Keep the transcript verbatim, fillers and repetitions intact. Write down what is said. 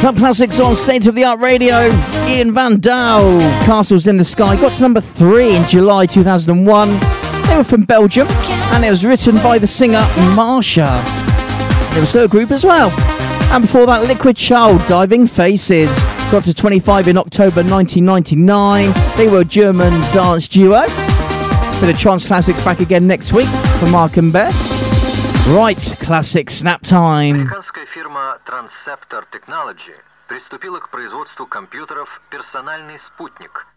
Club Classics on State of the Art Radio. Ian Van Dahl, Castles in the Sky, got to number three in July two thousand one. They were from Belgium, and it was written by the singer Marsha. They were a group as well. And before that, Liquid Child, Diving Faces, got to twenty-five in October nineteen ninety-nine. They were a German dance duo. Bit of Trance Classics back again next week for Mark and Beth. Right, classic snap time. Американская фирма Transceptor Technology приступила к производству компьютеров «Персональный спутник».